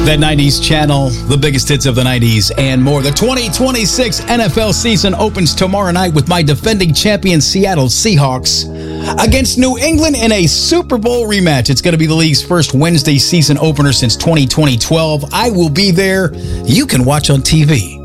That 90s channel, the biggest hits of the 90s and more. The 2026 NFL season opens tomorrow night with my defending champion Seattle Seahawks against New England in a Super Bowl rematch. It's going to be the league's first Wednesday season opener since 2012. I will be there. You can watch on TV.